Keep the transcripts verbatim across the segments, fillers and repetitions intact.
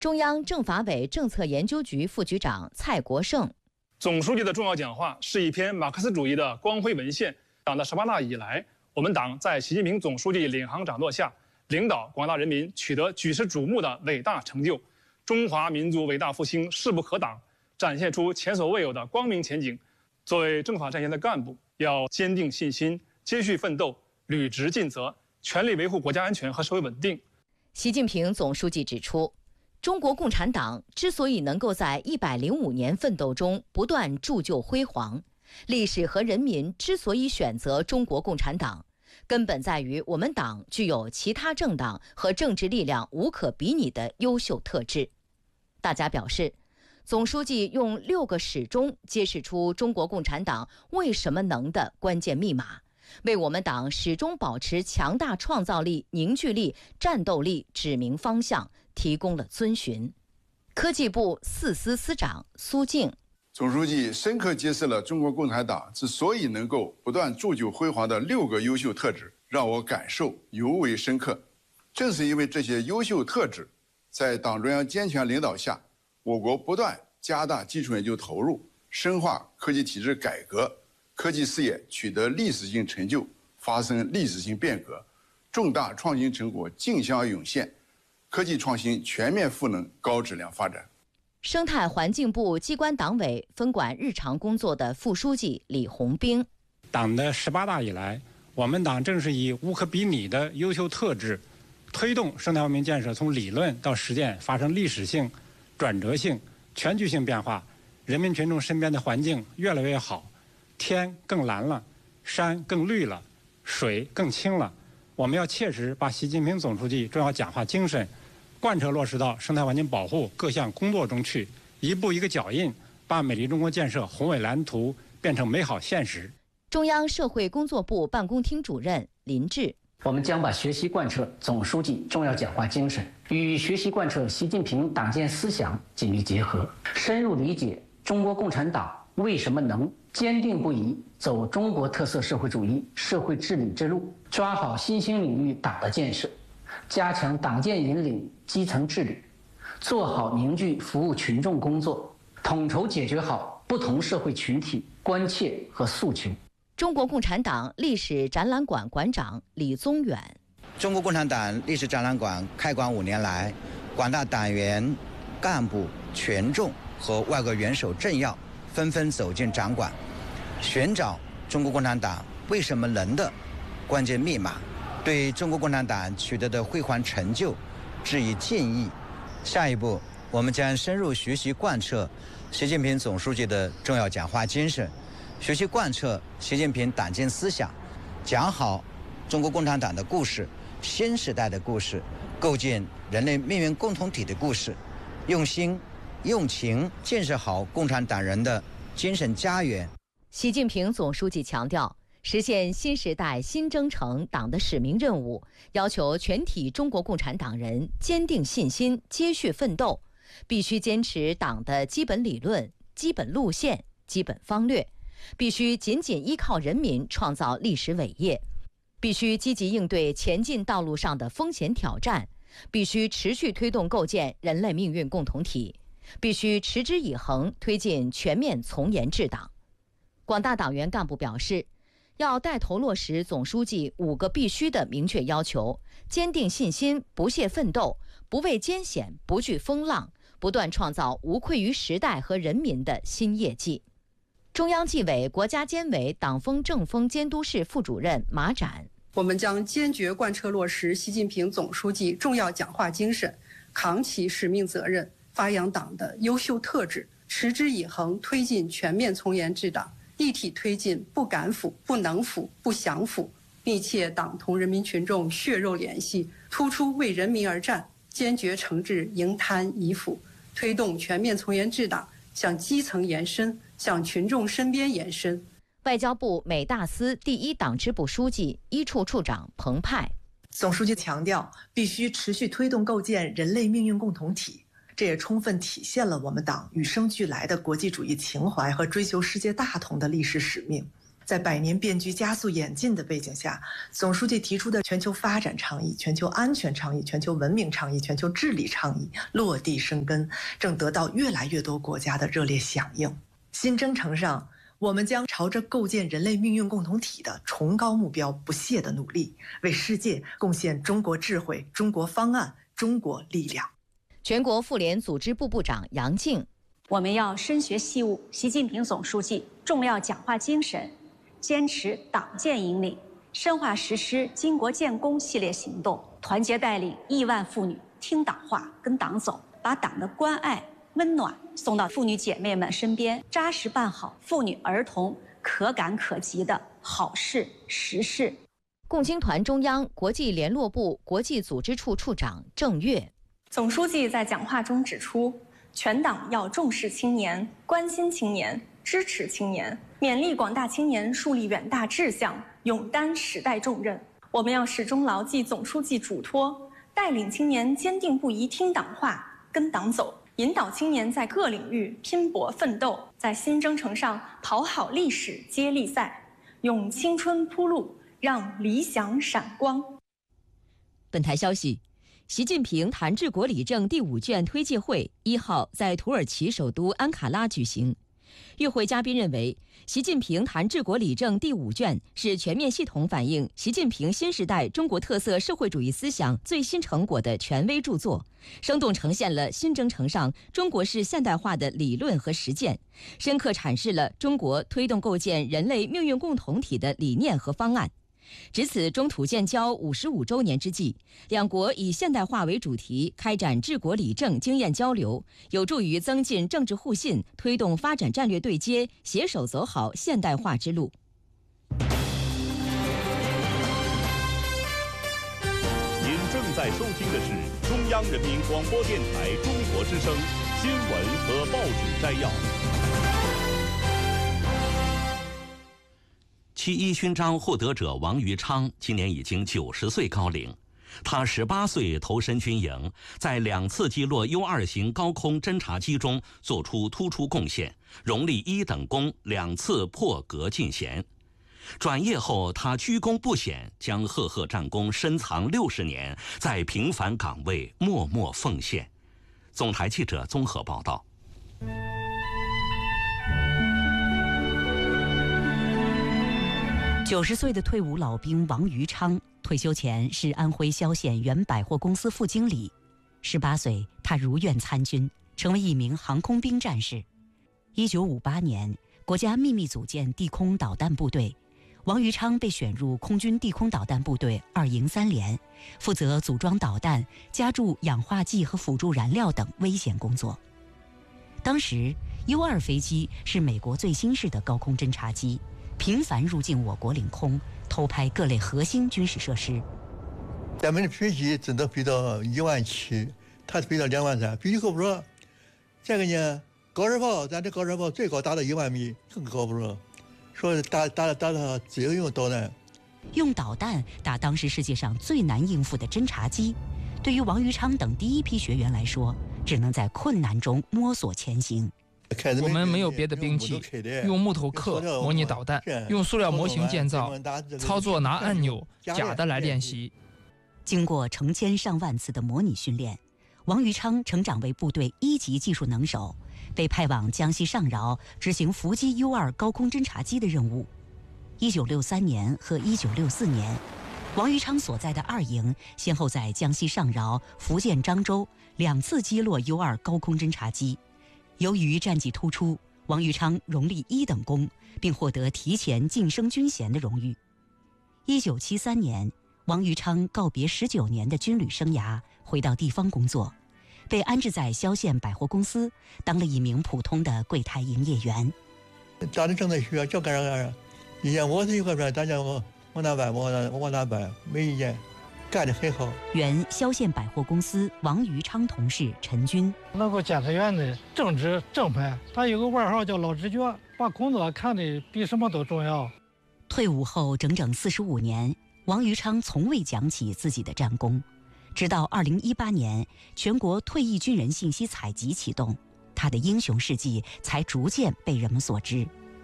中央政法委政策研究局副局长蔡国胜。 总书记的重要讲话是一篇马克思主义的光辉文献。党的十八大以来，我们党在习近平总书记领航掌舵下，领导广大人民取得举世瞩目的伟大成就，中华民族伟大复兴势不可挡，展现出前所未有的光明前景。作为政法战线的干部，要坚定信心，接续奋斗，履职尽责，全力维护国家安全和社会稳定。 习近平总书记指出，中国共产党之所以能够在一百零五年奋斗中不断铸就辉煌，历史和人民之所以选择中国共产党，根本在于我们党具有其他政党和政治力量无可比拟的优秀特质。大家表示，总书记用六个始终揭示出中国共产党为什么能的关键密码，为我们党始终保持强大创造力、凝聚力、战斗力指明方向提供了遵循。科技部四司司长苏静。 总书记深刻揭示了中国共产党之所以能够不断铸就辉煌的六个优秀特质，让我感受尤为深刻。正是因为这些优秀特质，在党中央坚强领导下，我国不断加大基础研究投入，深化科技体制改革，科技事业取得历史性成就，发生历史性变革，重大创新成果竞相涌现，科技创新全面赋能高质量发展。 生态环境部机关党委分管日常工作的副书记李红兵。 党的十八大以来，我们党正是以无可比拟的优秀特质，推动生态文明建设从理论到实践发生历史性、转折性、全局性变化，人民群众身边的环境越来越好，天更蓝了，山更绿了，水更清了。我们要切实把习近平总书记重要讲话精神贯彻落实到生态环境保护各项工作中去，一步一个脚印，把美丽中国建设宏伟蓝图变成美好现实。 中央社会工作部办公厅主任林志。 我们将把学习贯彻总书记重要讲话精神与学习贯彻习近平党建思想紧密结合，深入理解中国共产党为什么能坚定不移走中国特色社会主义社会治理之路，抓好新兴领域党的建设，加强党建引领基层治理，做好凝聚服务群众工作，统筹解决好不同社会群体关切和诉求。 中国共产党历史展览馆馆长李宗远。 中国共产党历史展览馆开馆五年来，广大党员、干部、群众和外国元首政要纷纷走进展馆，寻找中国共产党为什么能的关键密码，对中国共产党取得的辉煌成就致以敬意。下一步，我们将深入学习贯彻习近平总书记的重要讲话精神，学习贯彻习近平党建思想，讲好中国共产党的故事、新时代的故事、构建人类命运共同体的故事，用心用情建设好共产党人的精神家园。 习近平总书记强调，实现新时代新征程党的使命任务，要求全体中国共产党人坚定信心，接续奋斗，必须坚持党的基本理论、基本路线、基本方略，必须紧紧依靠人民创造历史伟业，必须积极应对前进道路上的风险挑战，必须持续推动构建人类命运共同体，必须持之以恒推进全面从严治党。广大党员干部表示，要带头落实总书记五个必须的明确要求，坚定信心，不懈奋斗，不畏艰险，不惧风浪，不断创造无愧于时代和人民的新业绩。中央纪委国家监委党风政风监督室副主任马展。 我们将坚决贯彻落实习近平总书记重要讲话精神，扛起使命责任，发扬党的优秀特质，持之以恒推进全面从严治党，一体推进不敢腐、不能腐、不想腐，密切党同人民群众血肉联系，突出为人民而战，坚决惩治营贪遗腐，推动全面从严治党向基层延伸，向群众身边延伸。 外交部美大司第一党支部书记、一处处长彭湃。 总书记强调，必须持续推动构建人类命运共同体，这也充分体现了我们党与生俱来的国际主义情怀和追求世界大同的历史使命。 在百年变局加速演进的背景下，总书记提出的全球发展倡议、全球安全倡议、全球文明倡议、全球治理倡议落地生根，正得到越来越多国家的热烈响应。新征程上，我们将朝着构建人类命运共同体的崇高目标不懈地努力，为世界贡献中国智慧、中国方案、中国力量。 全国妇联组织部部长杨静， 我们要深学习悟习近平总书记重要讲话精神，坚持党建引领，深化实施经国建功系列行动，团结带领亿万妇女听党话、跟党走，把党的关爱、温暖送到妇女姐妹们身边，扎实办好妇女儿童可感可及的好事实事。 共青团中央国际联络部国际组织处处长郑月， 总书记在讲话中指出，全党要重视青年，关心青年，支持青年，勉励广大青年树立远大志向，勇担时代重任。我们要始终牢记总书记嘱托，带领青年坚定不移听党话、跟党走，引导青年在各领域拼搏奋斗，在新征程上跑好历史接力赛，用青春铺路，让理想闪光。 本台消息，习近平谈治国理政第五卷推介会一号在土耳其首都安卡拉举行。与会嘉宾认为，习近平谈治国理政第五卷是全面系统反映习近平新时代中国特色社会主义思想最新成果的权威著作，生动呈现了新征程上中国式现代化的理论和实践，深刻阐释了中国推动构建人类命运共同体的理念和方案。值此中土建交五十五周年之际，两国以现代化为主题开展治国理政经验交流，有助于增进政治互信，推动发展战略对接，携手走好现代化之路。 您正在收听的是中央人民广播电台中国之声新闻和报纸摘要。 七一勋章获得者王于昌今年已经九十岁高龄，他十八岁投身军营，在两次击落 U 二型高空侦察机中做出突出贡献，荣立一等功，两次破格进衔。转业后，他居功不显，将赫赫战功深藏六十年，在平凡岗位默默奉献。总台记者综合报道。 九十岁的退伍老兵王于昌，退休前是安徽萧县原百货公司副经理。十八岁，他如愿参军，成为一名航空兵战士。一九五八年，国家秘密组建地空导弹部队，王于昌被选入空军地空导弹部队二营三连，负责组装导弹、加注氧化剂和辅助燃料等危险工作。当时 U 二飞机是美国最新式的高空侦察机，频繁入境我国领空，偷拍各类核心军事设施。 咱们的飞机只能飞到一万七，它飞到两万三，飞机够不着。这个呢，高射炮，咱这高射炮最高达到一万米，更高不着。说打打打到自由用导弹， 用导弹打当时世界上最难应付的侦察机，对于王于昌等第一批学员来说，只能在困难中摸索前行。 我们没有别的兵器，用木头刻模拟导弹，用塑料模型建造，操作拿按钮假的来练习。 经过成千上万次的模拟训练，王于昌成长为部队一级技术能手，被派往江西上饶执行伏击 U 二高空侦察机的任务。一九六三年和一九六四年，王于昌所在的二营先后在江西上饶、福建漳州两次击落 U 二高空侦察机。由于战绩突出，王于昌荣立一等功，并获得提前晋升军衔的荣誉。一九七三年，王于昌告别十九年的军旅生涯，回到地方工作，被安置在萧县百货公司，当了一名普通的柜台营业员。 家里正在需要，就干啥干啥。以前我是一块砖，大家我往哪搬，我往往哪搬，没意见。干得很好。 原萧县百货公司王于昌同事陈军， 能够监察员的正直正派，他有个外号叫老直觉，把工作看得比什么都重要。 退伍后整整四十五年，王于昌从未讲起自己的战功，直到二零一八年全国退役军人信息采集启动，他的英雄事迹才逐渐被人们所知。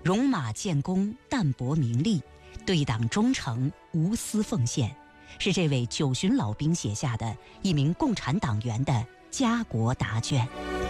戎马建功，淡泊名利，对党忠诚，无私奉献，是这位九旬老兵写下的一名共产党员的家国答卷。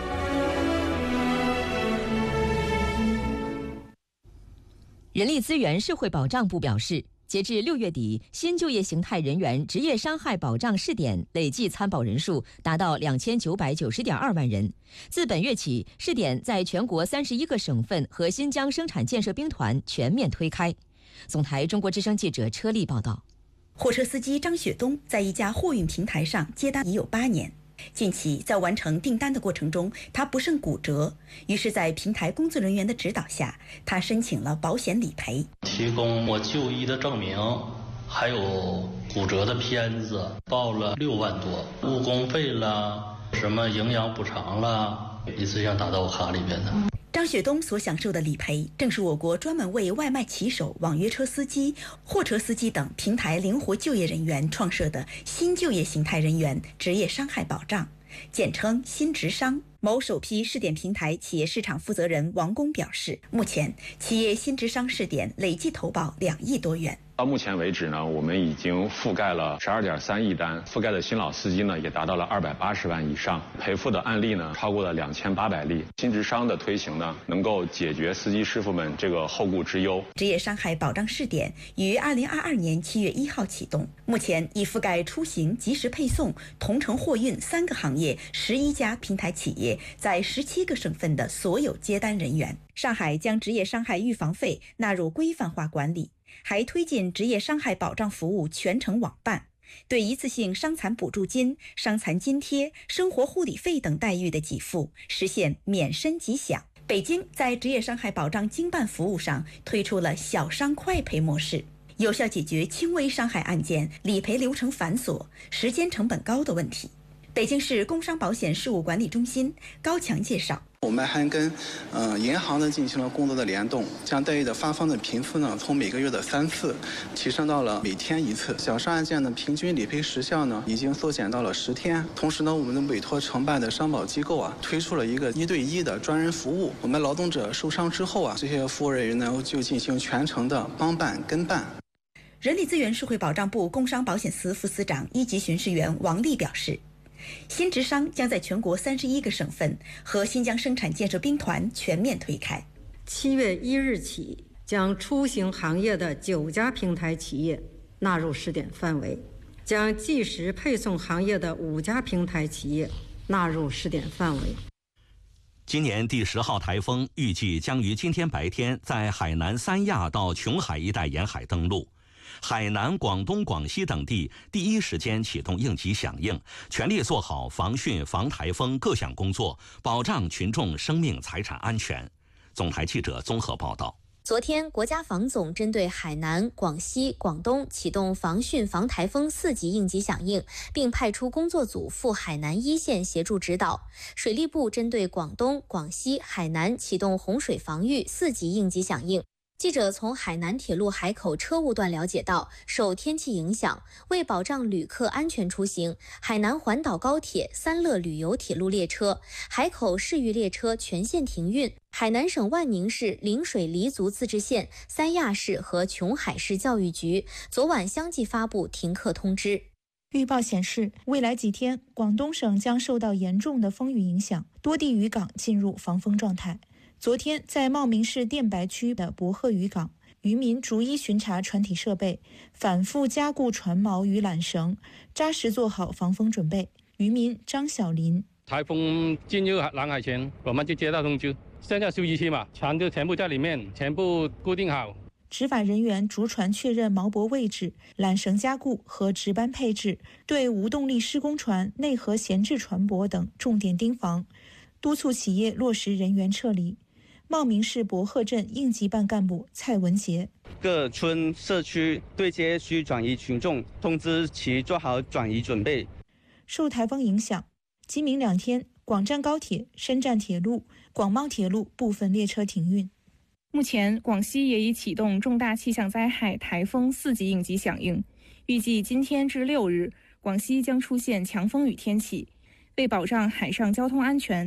人力资源社会保障部表示，截至六月底，新就业形态人员职业伤害保障试点累计参保人数达到两千九百九十点二万人。自本月起，试点在全国三十一个省份和新疆生产建设兵团全面推开。总台中国之声记者车丽报道。 货车司机张雪东在一家货运平台上接单已有八年。近期在完成订单的过程中，他不慎骨折，于是，在平台工作人员的指导下，他申请了保险理赔， 提供我就医的证明，还有骨折的片子，报了六万多，误工费啦，什么营养补偿啦，一次性打到我卡里边的。 张雪东所享受的理赔，正是我国专门为外卖骑手、网约车司机、货车司机等平台灵活就业人员创设的新就业形态人员职业伤害保障，简称新职伤。某首批试点平台企业市场负责人王工表示，目前企业新职伤试点累计投保两亿多元。 到目前为止呢，我们已经覆盖了十二点三亿单，覆盖的新老司机呢也达到了二百八十万以上，赔付的案例呢超过了两千八百例。新职伤的推行呢，能够解决司机师傅们这个后顾之忧。 职业伤害保障试点于二零二二年七月一号启动，目前已覆盖出行、即时配送、同城货运三个行业十一家平台企业在十七个省份的所有接单人员。上海将职业伤害预防费纳入规范化管理，还推进职业伤害保障服务全程网办，对一次性伤残补助金、伤残津贴、生活护理费等待遇的给付实现免申即享。北京在职业伤害保障经办服务上推出了小伤快赔模式，有效解决轻微伤害案件理赔流程繁琐、时间成本高的问题。北京市工伤保险事务管理中心高强介绍， 我们还跟呃银行呢进行了工作的联动，将待遇的发放的频次呢从每个月的三次提升到了每天一次。小伤案件的平均理赔时效呢已经缩减到了十天。同时呢，我们的委托承办的商保机构啊推出了一个一对一的专人服务。我们劳动者受伤之后啊，这些服务人员呢就进行全程的帮办跟办。 人力资源社会保障部工伤保险司副司长一级巡视员王丽表示，新职伤将在全国三十一个省份和新疆生产建设兵团全面推开。 七月一日起，将出行行业的九家平台企业纳入试点范围，将即时配送行业的五家平台企业纳入试点范围。 今年第十号台风预计将于今天白天在海南三亚到琼海一带沿海登陆。海南、广东、广西等地第一时间启动应急响应，全力做好防汛、防台风各项工作，保障群众生命财产安全。总台记者综合报道。 昨天，国家防总针对海南、广西、广东启动防汛防台风四级应急响应，并派出工作组赴海南一线协助指导。水利部针对广东、广西、海南启动洪水防御四级应急响应。记者从海南铁路海口车务段了解到，受天气影响，为保障旅客安全出行，海南环岛高铁、三乐旅游铁路列车、海口市域列车全线停运。海南省万宁市陵水黎族自治县、三亚市和琼海市教育局昨晚相继发布停课通知。 预报显示，未来几天，广东省将受到严重的风雨影响，多地渔港进入防风状态。昨天，在茂名市电白区的博鹤渔港，渔民逐一巡查船体设备，反复加固船锚与缆绳，扎实做好防风准备。渔民张小林： 台风进入南海前，我们就接到通知，现在休息期嘛，船就全部在里面，全部固定好。 执法人员逐船确认锚泊位置、缆绳加固和值班配置，对无动力施工船、内河闲置船舶等重点盯防，督促企业落实人员撤离。茂名市博鹤镇应急办干部蔡文杰： 各村社区对接需转移群众，通知其做好转移准备。 受台风影响，今明两天，广湛高铁、深湛铁路、广茂铁路部分列车停运。 目前，广西也已启动重大气象灾害台风四级应急响应，预计今天至六日，广西将出现强风雨天气。为保障海上交通安全，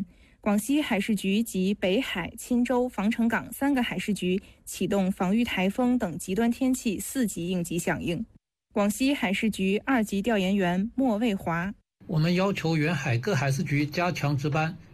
广西海事局及北海、钦州、防城港三个海事局启动防御台风等极端天气四级应急响应。广西海事局二级调研员莫卫华： 我们要求沿海各海事局加强值班，